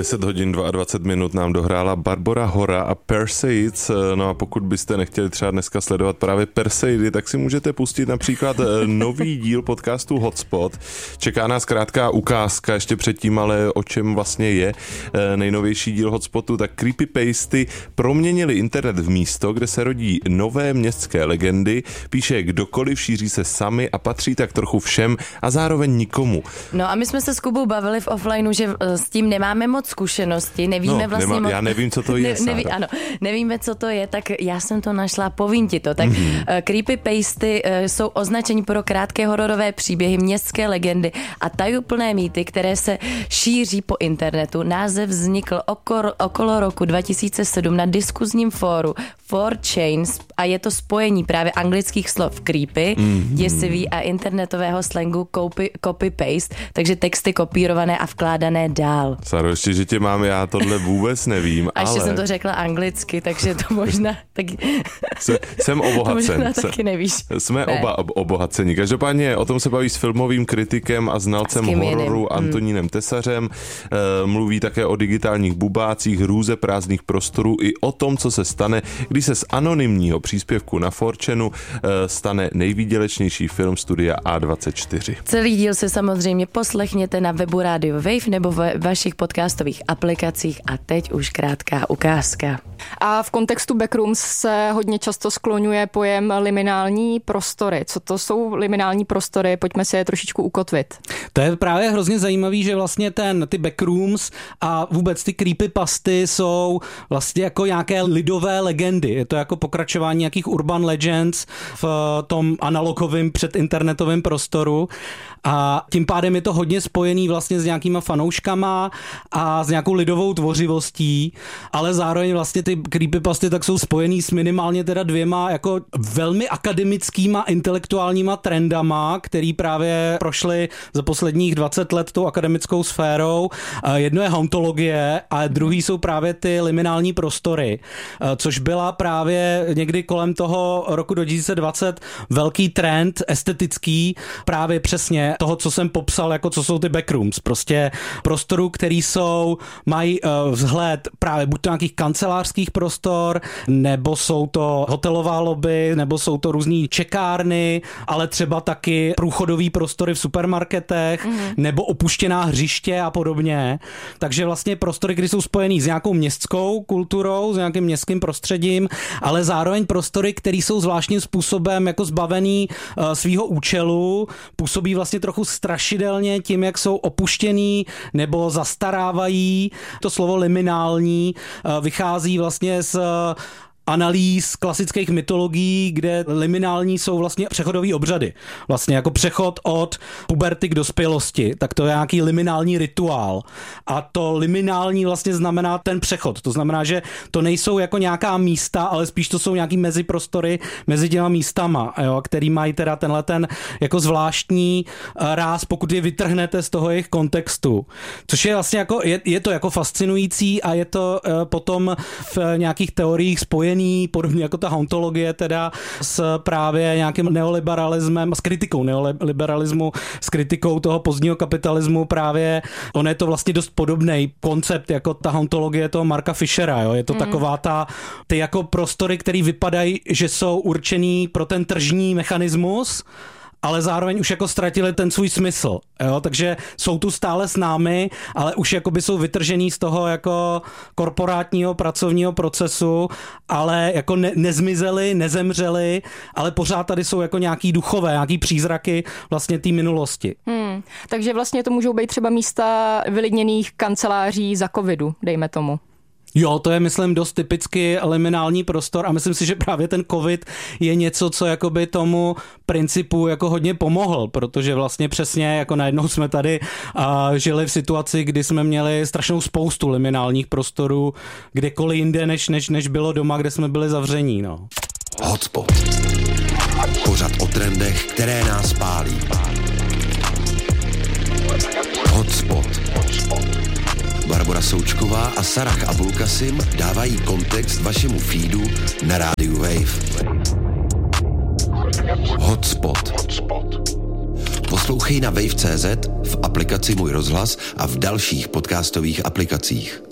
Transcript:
10 hodin 22 minut nám dohrála Barbora Hora a Perseids. No a pokud byste nechtěli třeba dneska sledovat právě Perseidy, tak si můžete pustit například nový díl podcastu Hotspot. Čeká nás krátká ukázka ještě předtím, ale o čem vlastně je nejnovější díl Hotspotu. Tak creepypasty proměnili internet v místo, kde se rodí nové městské legendy, píše kdokoliv, šíří se sami a patří tak trochu všem a zároveň nikomu. No a my jsme se s Kubou bavili v offlineu, že s tím nemáme moc zkušenosti, nevíme vlastně moc. Já nevím, co to je. Nevíme, co to je, tak já jsem to našla, povím ti to. Tak creepypasty jsou označení pro krátké hororové příběhy, městské legendy a tajuplné mýty, které se šíří po internetu. Název vznikl okolo roku 2007 na diskuzním fóru 4chan a je to spojení právě anglických slov creepy, děsivý a internetového slangu copy-paste, takže texty kopírované a vkládané dál. Saro, ještě, že tě mám, já tohle vůbec nevím, a ještě jsem to řekla anglicky, takže to možná taky... Jsem obohacen. To možná taky nevíš. Jsme oba obohaceni. Každopádně o tom se baví s filmovým kritikem a znalcem hororu Antonínem Tesařem. Mluví také o digitálních bubácích, hrůze prázdných prostorů i o tom, co se stane, když se z anonymního příspěvku na 4chanu stane nejvýdělečnější film studia A24. Celý díl se samozřejmě poslechněte na webu Radio Wave nebo v vašich podcastových aplikacích a teď už krátká ukázka. A v kontextu Backrooms se hodně často skloňuje pojem liminální prostory. Co to jsou liminální prostory? Pojďme si je trošičku ukotvit. To je právě hrozně zajímavý, že vlastně ty Backrooms a vůbec ty creepypasty jsou vlastně jako nějaké lidové legendy. Je to jako pokračování nějakých urban legends v tom analogovém předinternetovém prostoru a tím pádem je to hodně spojený vlastně s nějakýma fanouškama a s nějakou lidovou tvořivostí, ale zároveň vlastně ty creepypasty tak jsou spojený s minimálně teda dvěma jako velmi akademickýma intelektuálníma trendama, který právě prošly za posledních 20 let tou akademickou sférou. Jedno je hauntologie a druhý jsou právě ty liminální prostory, což byla právě někdy kolem toho roku 2020 velký trend estetický, právě přesně toho, co jsem popsal, jako co jsou ty backrooms. Prostě prostorů, který mají vzhled právě buď to nějakých kancelářských prostor, nebo jsou to hotelová lobby, nebo jsou to různý čekárny, ale třeba taky průchodový prostory v supermarketech, nebo opuštěná hřiště a podobně. Takže vlastně prostory, které jsou spojený s nějakou městskou kulturou, s nějakým městským prostředím, ale zároveň prostory, které jsou zvláštním způsobem jako zbavený svýho účelu, působí vlastně trochu strašidelně tím, jak jsou opuštěný nebo zastarávají. To slovo liminální vychází vlastně z analýz klasických mytologií, kde liminální jsou vlastně přechodový obřady. Vlastně jako přechod od puberty k dospělosti, tak to je nějaký liminální rituál. A to liminální vlastně znamená ten přechod. To znamená, že to nejsou jako nějaká místa, ale spíš to jsou nějaký meziprostory mezi těma místama, jo, který mají teda ten jako zvláštní ráz, pokud je vytrhnete z toho jejich kontextu. Což je vlastně jako, je to jako fascinující a je to potom v nějakých teoriích spojený podobně jako ta hauntologie teda s právě nějakým neoliberalismem, s kritikou neoliberalismu, s kritikou toho pozdního kapitalismu právě. On je to vlastně dost podobný koncept jako ta hauntologie toho Marka Fischera. Jo? Je to taková ty jako prostory, které vypadají, že jsou určený pro ten tržní mechanismus, ale zároveň už jako ztratili ten svůj smysl, jo? Takže jsou tu stále s námi, ale už jakoby jsou vytržený z toho jako korporátního pracovního procesu, ale jako nezmizeli, nezemřeli, ale pořád tady jsou jako nějaký duchové, nějaký přízraky vlastně té minulosti. Takže vlastně to můžou být třeba místa vylidněných kanceláří za covidu, dejme tomu. Jo, to je, myslím, dost typicky liminální prostor a myslím si, že právě ten covid je něco, co jakoby tomu principu jako hodně pomohl, protože vlastně přesně jako najednou jsme tady žili v situaci, kdy jsme měli strašnou spoustu liminálních prostorů kdekoliv jinde, než bylo doma, kde jsme byli zavření. No. Hotspot. Pořad o trendech, které nás pálí. Hotspot. Barbora Součková a Sarah Abulkasim dávají kontext vašemu feedu na rádiu Wave. Hotspot. Poslouchej na wave.cz, v aplikaci Můj rozhlas a v dalších podcastových aplikacích.